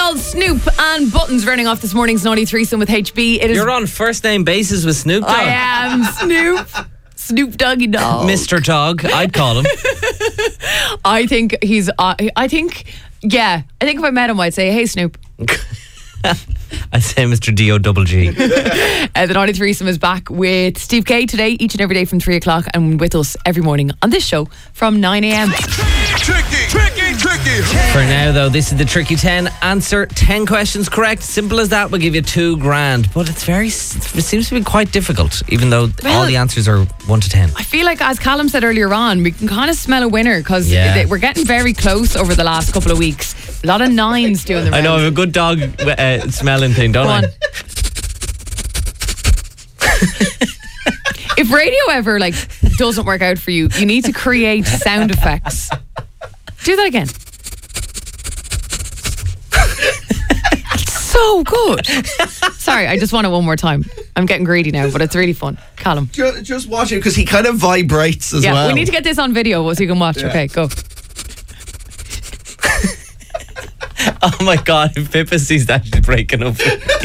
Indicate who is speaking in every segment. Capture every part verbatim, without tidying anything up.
Speaker 1: called Snoop, and Buttons running off this morning's Naughty Threesome with H B. It is.
Speaker 2: You're on first name basis with Snoop Dogg.
Speaker 1: I am Snoop. Snoop Doggy Dog.
Speaker 2: Mister Dog, I'd call him.
Speaker 1: I think he's. Uh, I think. Yeah. I think if I met him, I'd say, "Hey, Snoop."
Speaker 2: I'd say Mister D O double G.
Speaker 1: Uh, the Naughty Threesome is back with Steve K today, each and every day from three o'clock, and with us every morning on this show from nine a.m.
Speaker 3: Tricky, tricky, tricky.
Speaker 2: For now, though, this is the Tricky ten. Answer ten questions correct. Simple as that. We'll give you two grand. But it's very, it seems to be quite difficult, even though
Speaker 1: Well,
Speaker 2: all the answers are one to ten.
Speaker 1: I feel like, as Callum said earlier on, we can kind of smell a winner because
Speaker 2: Yeah.
Speaker 1: we're getting very close over the last couple of weeks. A lot of nines doing the rounds.
Speaker 2: I know, I have a good dog uh, smelling thing, don't
Speaker 1: Go
Speaker 2: I?
Speaker 1: on. If radio ever like doesn't work out for you, you need to create sound effects. Do that again. So good. Sorry, I just want it one more time. I'm getting greedy now, but it's really fun. Callum.
Speaker 4: Just, just watch it because he kind of vibrates as
Speaker 1: Yeah,
Speaker 4: well.
Speaker 1: we need to get this on video so you can watch.
Speaker 4: Yeah.
Speaker 1: Okay, go.
Speaker 2: Oh my God, if Pippa sees that, she's breaking up.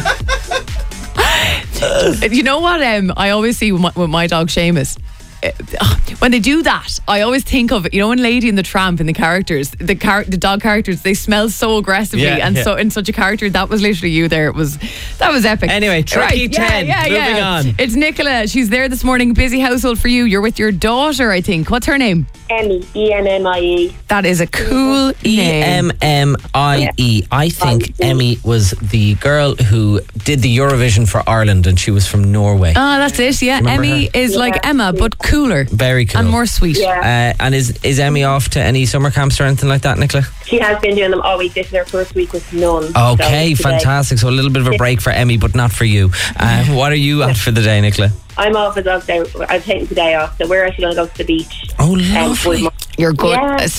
Speaker 1: You know what um, I always see with my, with my dog Seamus? Uh, when they do that, I always think of it. You know, in Lady and the Tramp, in the characters, the char- the dog characters, they smell so aggressively,
Speaker 2: Yeah,
Speaker 1: and
Speaker 2: yeah.
Speaker 1: so in such a character, that was literally you. There, it was that was epic.
Speaker 2: Anyway, Tricky
Speaker 1: Right, yeah,
Speaker 2: ten.
Speaker 1: yeah,
Speaker 2: Moving
Speaker 1: yeah.
Speaker 2: on.
Speaker 1: It's Nicola. She's there this morning. Busy household for you. You're with your daughter, I think. What's her name?
Speaker 5: Emmy, E M M I E.
Speaker 1: That is a cool
Speaker 2: E
Speaker 1: name.
Speaker 2: M M I E. I think
Speaker 5: I E.
Speaker 2: Emmy was the girl who did the Eurovision for Ireland, and she was from Norway.
Speaker 1: Ah, that's it. Yeah,
Speaker 2: Remember
Speaker 1: Emmy
Speaker 2: her?
Speaker 1: is like
Speaker 5: Yeah.
Speaker 1: Emma, but cooler
Speaker 2: Very cool.
Speaker 1: and more sweet.
Speaker 5: Yeah.
Speaker 2: Uh, and is is Emmy off to any summer camps or anything like that, Nicola?
Speaker 5: She has been doing them all week. This is her first week with none.
Speaker 2: Okay,
Speaker 5: So today-
Speaker 2: fantastic. So a little bit of a break for Emmy, but not for you. Uh, what are you at for the day, Nicola?
Speaker 5: I'm off as well today. I'm taking today off, so we're actually going to go to the beach.
Speaker 2: Oh,
Speaker 5: Um,
Speaker 2: lovely.
Speaker 5: with my-
Speaker 1: You're good.
Speaker 5: Yeah.